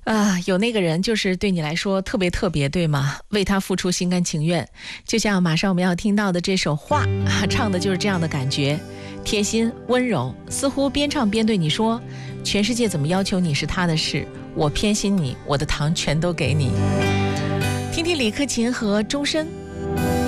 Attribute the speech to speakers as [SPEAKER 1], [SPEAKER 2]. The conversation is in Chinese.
[SPEAKER 1] 有那个人就是对你来说特别特别，对吗？为他付出心甘情愿，就像马上我们要听到的这首话，唱的就是这样的感觉，贴心温柔，似乎边唱边对你说，全世界怎么要求你是他的事，我偏心你，我的糖全都给你。听听李克勤和钟声。